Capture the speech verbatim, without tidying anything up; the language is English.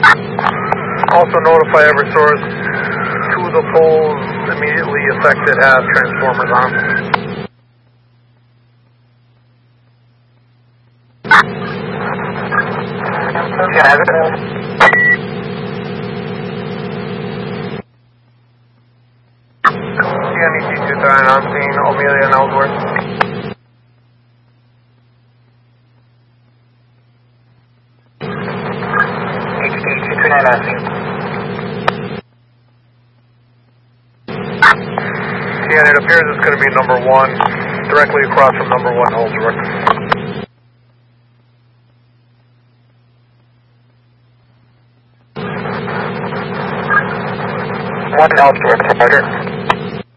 Also notify every source two of the poles immediately affected have transformers on them. Yeah, C N E C two nine on scene, Amelia and Ellsworth. H D two three nine on scene. Yeah, and it appears it's going to be number one, directly across from number one Ellsworth. One Ellsworth, Roger.